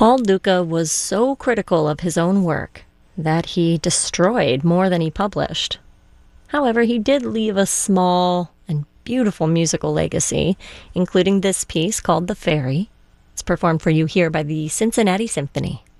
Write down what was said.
Paul Duca was so critical of his own work that he destroyed more than he published. However, he did leave a small and beautiful musical legacy, including this piece called The Ferry. It's performed for you here by the Cincinnati Symphony.